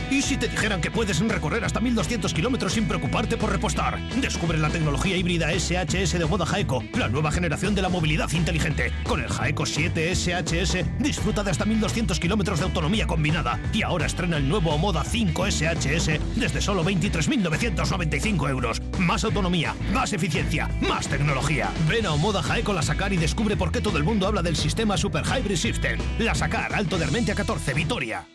¿Y si te dijeran que puedes recorrer hasta 1.200 kilómetros sin preocuparte por repostar? Descubre la tecnología híbrida SHS de Omoda Jaeco, la nueva generación de la movilidad inteligente. Con el Jaeco 7 SHS disfruta de hasta 1.200 kilómetros de autonomía combinada. Y ahora estrena el nuevo Omoda 5 SHS desde solo 23.995 euros. Más autonomía, más eficiencia, más tecnología. Ven a Omoda Jaeco La Sacar y descubre por qué todo el mundo habla del sistema Super Hybrid System. La Sacar, Alto de Armentia 14, Vitoria.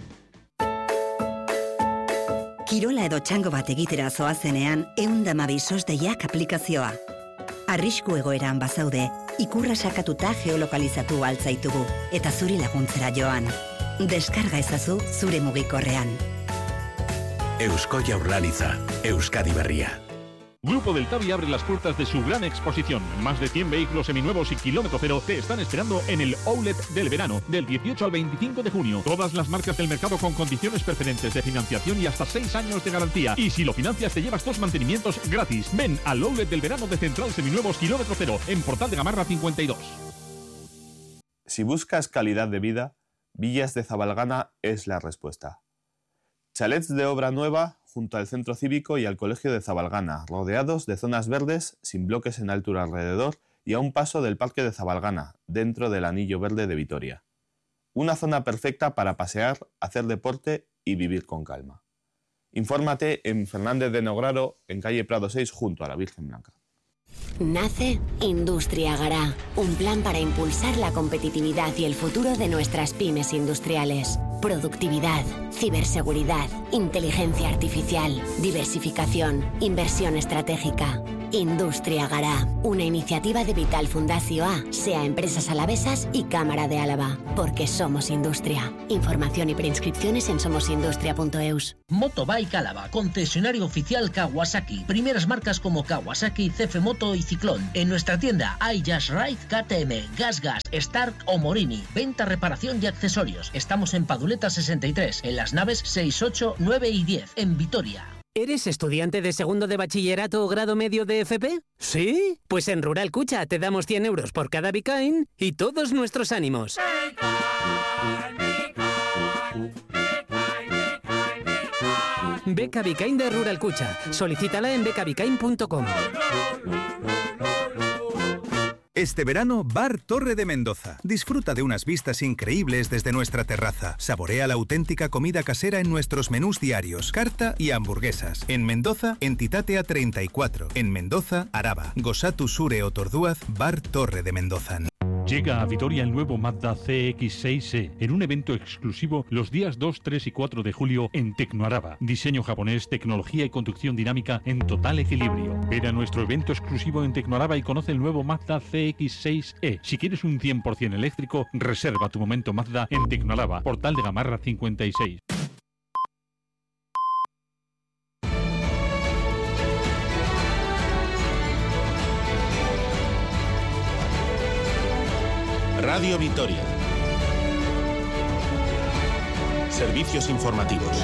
Kirola edo txango bat egitera zoazenean, 112 SOS-deiak aplikazioa. Arrisku egoeran bazaude, ikurra sakatuta geolokalizatu altzaitugu, eta zuri laguntzera joan. Deskarga ezazu zure mugikorrean. Eusko Jaurlaritza, Euskadi Berria. Grupo del Tabi abre las puertas de su gran exposición. Más de 100 vehículos seminuevos y kilómetro cero te están esperando en el Outlet del verano, del 18 al 25 de junio. Todas las marcas del mercado con condiciones preferentes de financiación y hasta 6 años de garantía. Y si lo financias te llevas 2 mantenimientos gratis. Ven al Outlet del verano de Central Seminuevos kilómetro cero, en Portal de Gamarra 52. Si buscas calidad de vida, Villas de Zabalgana es la respuesta. Chalets de obra nueva junto al centro cívico y al colegio de Zabalgana, rodeados de zonas verdes, sin bloques en altura alrededor y a un paso del parque de Zabalgana, dentro del anillo verde de Vitoria. Una zona perfecta para pasear, hacer deporte y vivir con calma. Infórmate en Fernández de Nograro, en calle Prado 6, junto a la Virgen Blanca. Nace Industria Gará, un plan para impulsar la competitividad y el futuro de nuestras pymes industriales. Productividad, ciberseguridad, inteligencia artificial, diversificación, inversión estratégica. Industria Gará, una iniciativa de Vital Fundació A, SEA Empresas Alavesas y Cámara de Álava, porque somos industria. Información y preinscripciones en somosindustria.eus. Motobike Álava, concesionario oficial Kawasaki. Primeras marcas como Kawasaki, CF Moto y Ciclón. En nuestra tienda hay Just Ride, KTM, GasGas, Stark o Morini. Venta, reparación y accesorios. Estamos en Paduleta 63, en las naves 6, 8, 9 y 10, en Vitoria. ¿Eres estudiante de segundo de bachillerato o grado medio de FP? ¿Sí? Pues en Rural Cucha te damos 100 euros por cada Bicain y todos nuestros ánimos. Beca Bicain de Rural Cucha. Solicítala en becabicain.com. Este verano, Bar Torre de Mendoza. Disfruta de unas vistas increíbles desde nuestra terraza. Saborea la auténtica comida casera en nuestros menús diarios, carta y hamburguesas. En Mendoza, Entitate 34. En Mendoza, Araba. Gosatu Sure Otorduaz, Bar Torre de Mendoza. Llega a Vitoria el nuevo Mazda CX-6e en un evento exclusivo los días 2, 3 y 4 de julio en Tecnoaraba. Diseño japonés, tecnología y conducción dinámica en total equilibrio. Ven a nuestro evento exclusivo en Tecnoaraba y conoce el nuevo Mazda CX-6e. Si quieres un 100% eléctrico, reserva tu momento Mazda en Tecnoaraba, Portal de Gamarra 56. Radio Vitoria. Servicios informativos.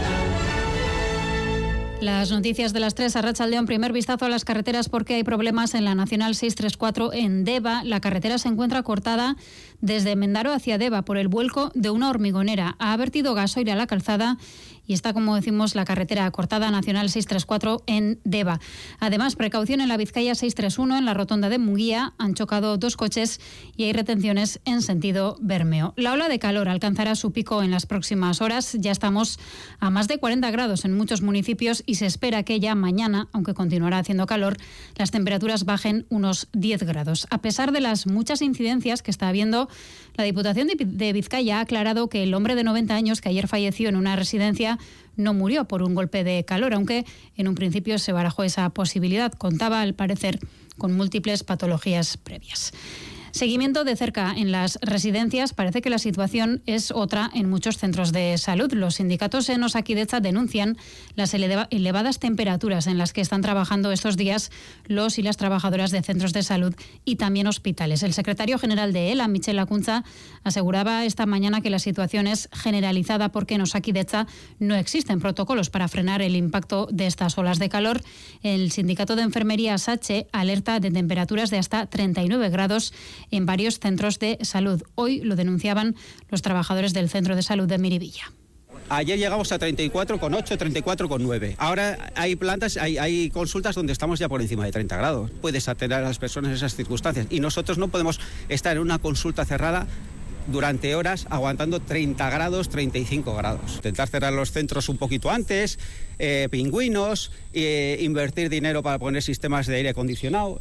Las noticias de las 3 a Arratsaldeon. Primer vistazo a las carreteras porque hay problemas en la Nacional 634 en Deva. La carretera se encuentra cortada desde Mendaro hacia Deva por el vuelco de una hormigonera. Ha vertido gasoil a la calzada y está, como decimos, la carretera cortada Nacional 634 en Deva. Además, precaución en la Vizcaya 631 en la rotonda de Munguía. Han chocado 2 coches y hay retenciones en sentido Bermeo. La ola de calor alcanzará su pico en las próximas horas. Ya estamos a más de 40 grados en muchos municipios y se espera que ya mañana, aunque continuará haciendo calor, las temperaturas bajen unos 10 grados. A pesar de las muchas incidencias que está habiendo, la Diputación de Vizcaya ha aclarado que el hombre de 90 años que ayer falleció en una residencia no murió por un golpe de calor, aunque en un principio se barajó esa posibilidad. Contaba, al parecer, con múltiples patologías previas. Seguimiento de cerca en las residencias. Parece que la situación es otra en muchos centros de salud. Los sindicatos en Osakidetza denuncian las elevadas temperaturas en las que están trabajando estos días los y las trabajadoras de centros de salud y también hospitales. El secretario general de ELA, Michel Lacunza, aseguraba esta mañana que la situación es generalizada porque en Osakidetza no existen protocolos para frenar el impacto de estas olas de calor. El sindicato de enfermería SACHE alerta de temperaturas de hasta 39 grados en varios centros de salud. Hoy lo denunciaban los trabajadores del centro de salud de Miribilla. Ayer llegamos a 34,8, 34,9. Ahora hay plantas, hay consultas donde estamos ya por encima de 30 grados. Puedes atender a las personas en esas circunstancias y nosotros no podemos estar en una consulta cerrada durante horas aguantando 30 grados, 35 grados. Intentar cerrar los centros un poquito antes, pingüinos, invertir dinero para poner sistemas de aire acondicionado.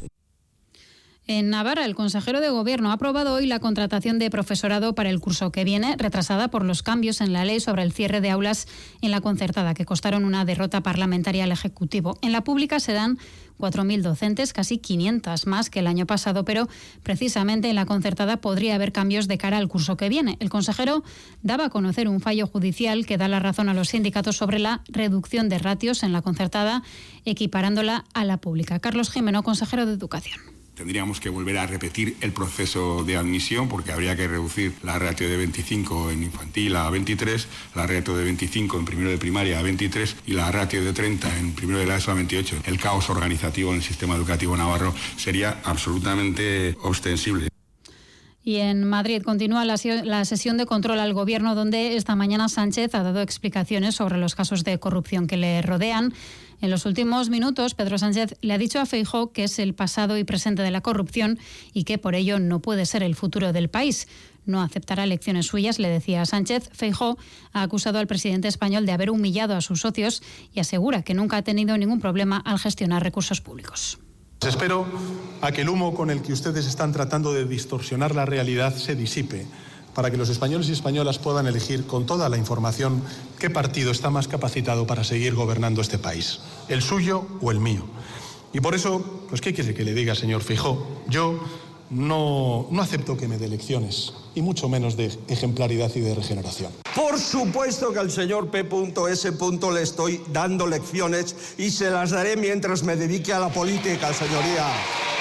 En Navarra, el consejero de Gobierno ha aprobado hoy la contratación de profesorado para el curso que viene, retrasada por los cambios en la ley sobre el cierre de aulas en la concertada, que costaron una derrota parlamentaria al Ejecutivo. En la pública serán 4.000 docentes, casi 500 más que el año pasado, pero precisamente en la concertada podría haber cambios de cara al curso que viene. El consejero daba a conocer un fallo judicial que da la razón a los sindicatos sobre la reducción de ratios en la concertada, equiparándola a la pública. Carlos Jimeno, consejero de Educación. Tendríamos que volver a repetir el proceso de admisión porque habría que reducir la ratio de 25 en infantil a 23, la ratio de 25 en primero de primaria a 23 y la ratio de 30 en primero de la ESO a 28. El caos organizativo en el sistema educativo navarro sería absolutamente ostensible. Y en Madrid continúa la sesión de control al Gobierno, donde esta mañana Sánchez ha dado explicaciones sobre los casos de corrupción que le rodean. En los últimos minutos, Pedro Sánchez le ha dicho a Feijóo que es el pasado y presente de la corrupción y que por ello no puede ser el futuro del país. No aceptará lecciones suyas, le decía Sánchez. Feijóo ha acusado al presidente español de haber humillado a sus socios y asegura que nunca ha tenido ningún problema al gestionar recursos públicos. Espero a que el humo con el que ustedes están tratando de distorsionar la realidad se disipe, para que los españoles y españolas puedan elegir con toda la información qué partido está más capacitado para seguir gobernando este país, el suyo o el mío. Y por eso, pues ¿qué quiere que le diga, señor Feijóo? Yo no acepto que me dé lecciones, y mucho menos de ejemplaridad y de regeneración. Por supuesto que al señor P.S. le estoy dando lecciones y se las daré mientras me dedique a la política, señoría.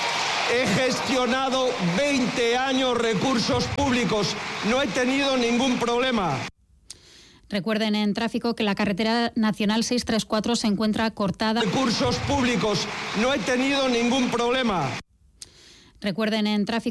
He gestionado 20 años recursos públicos, no he tenido ningún problema. Recuerden en tráfico que la carretera nacional 634 se encuentra cortada. Recursos públicos, no he tenido ningún problema. Recuerden en tráfico